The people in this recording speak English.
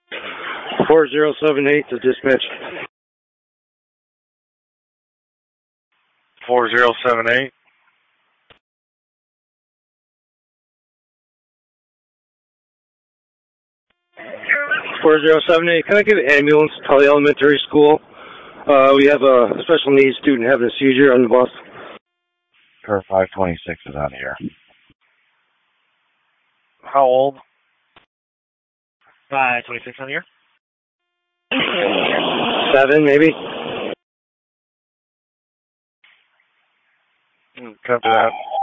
4078 to dispatch. 4078. Can I get an ambulance to Tully Elementary School? We have a special needs student having a seizure on the bus. Per 526 is on here. How old? 526 on here. 7, maybe. Copy that.